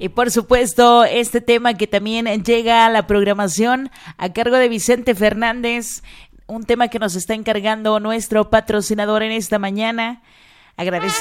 Y por supuesto, este tema que también llega a la programación a cargo de Vicente Fernández, un tema que nos está encargando nuestro patrocinador en esta mañana. Agradecemos